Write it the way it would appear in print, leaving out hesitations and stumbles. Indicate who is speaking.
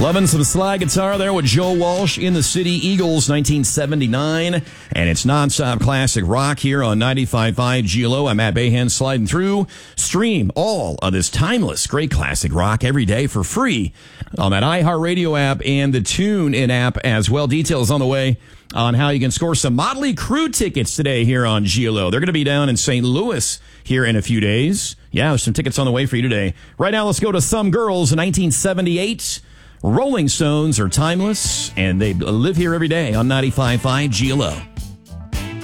Speaker 1: Loving some slide guitar there with Joe Walsh, In the City, Eagles, 1979. And it's nonstop classic rock here on 95.5 GLO. I'm Matt Bahan sliding through. Stream all of this timeless, great classic rock every day for free on that iHeartRadio app and the TuneIn app as well. Details on the way on how you can score some Motley Crue tickets today here on GLO. They're going to be down in St. Louis here in a few days. Yeah, there's some tickets on the way for you today. Right now, let's go to Some Girls in 1978. Rolling Stones are timeless, and they live here every day on 95.5 GLO.